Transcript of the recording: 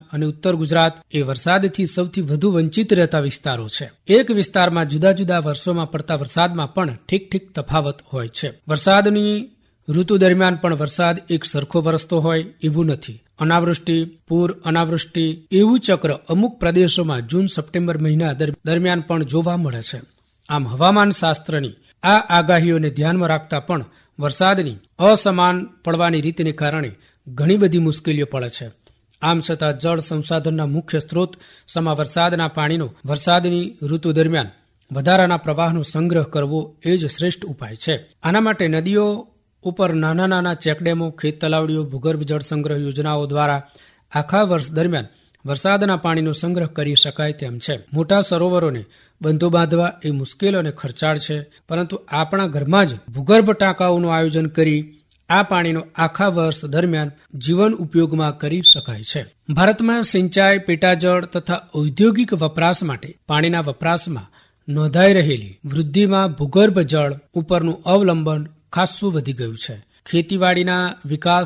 અને ઉત્તર ગુજરાત એ વરસાદથી સૌથી વધુ વંચિત રહેતા વિસ્તારો છે. એક વિસ્તારમાં જુદા જુદા વર્ષોમાં પડતા વરસાદમાં પણ ઠીક તફાવત હોય છે. વરસાદની ઋતુ દરમિયાન પણ વરસાદ એક સરખો વરસતો હોય એવું નથી. અનાવૃષ્ટિ, પૂર, અનાવૃષ્ટિ એવું ચક્ર અમુક પ્રદેશોમાં જૂન સપ્ટેમ્બર મહિના દરમિયાન પણ જોવા મળે છે. આમ હવામાન શાસ્ત્રની આ આગાહીઓને ધ્યાનમાં રાખતા પણ વરસાદની અસમાન પડવાની રીતને કારણે ઘણી બધી મુશ્કેલીઓ પડે છે. આમ છતાં જળ સંસાધનના મુખ્ય સ્ત્રોત સમા વરસાદના પાણીનો વરસાદની ઋતુ દરમિયાન વધારાના પ્રવાહનો સંગ્રહ કરવો એ જ શ્રેષ્ઠ ઉપાય છે. આના માટે નદીઓ ઉપર નાના ચેકડેમો, ખેત તલાવડીઓ, ભૂગર્ભ જળ સંગ્રહ યોજનાઓ દ્વારા આખા વર્ષ દરમિયાન વરસાદના પાણીનો સંગ્રહ કરી શકાય તેમ છે. મોટા સરોવરોને બંધો બાંધવા એ મુશ્કેલ અને ખર્ચાળ છે, પરંતુ આપણા ઘરમાં જ ભૂગર્ભ ટાંકાઓનું આયોજન કરી આ પાણીનો આખા વર્ષ દરમિયાન જીવન ઉપયોગમાં કરી શકાય છે. ભારતમાં સિંચાઈ, પેટાજળ તથા ઔદ્યોગિક વપરાશ માટે પાણીના વપરાશમાં નોંધાઈ રહેલી વૃદ્ધિમાં ભૂગર્ભ જળ ઉપરનું અવલંબન ખાસ્સું વધી ગયું છે. ખેતીવાડીના વિકાસ